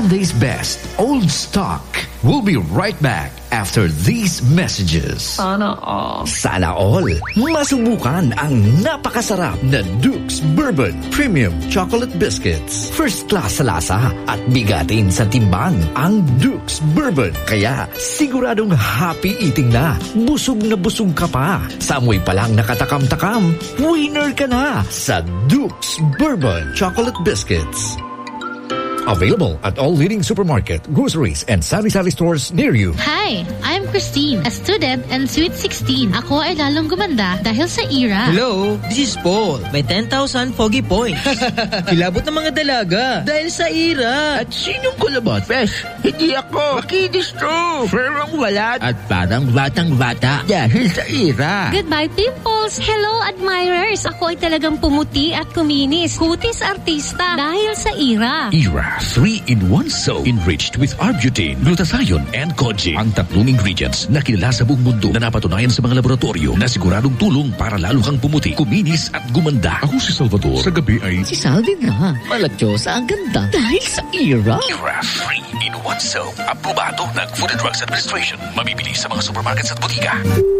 Sunday's best, old stock. We'll be right back after these messages. Sana all. Sana all. Masubukan ang napakasarap na Duke's Bourbon Premium Chocolate Biscuits. First class sa lasa at bigatin sa timbang. Ang Duke's Bourbon. Kaya siguradong happy eating na. Busog na busog ka pa. Sa amoy pa lang nakatakam-takam. Winner ka na sa Duke's Bourbon Chocolate Biscuits. Available at all leading supermarket, groceries, and sari-sari stores near you. Hi, I'm Christine, a student and sweet 16. Ako ay lalong gumanda dahil sa IRA. Hello, this is Paul. May 10,000 foggy points. Kilabot ng mga dalaga dahil sa IRA. At sinong kulabot? Fresh, hindi ako. Makinis to. Ferong walat. At parang batang-bata dahil sa IRA. Goodbye, pimples. Hello, admirers. Ako ay talagang pumuti at kuminis. Kutis artista dahil sa IRA. IRA 3-in-1 soap enriched with arbutin, glutathione, and koji. Ang tatlong ingredients na kilala sa buong mundo na napatunayan sa mga laboratorio na siguradong tulong para lalo kang pumuti, kuminis at gumanda. Ako si Salvador. Sa gabi ay... Si Saldi na. Malatyosa ang ganda. Dahil sa IRA. IRA 3-in-1 soap. Aprobado ng Food and Drugs Administration. Mabibili sa mga supermarkets at butika.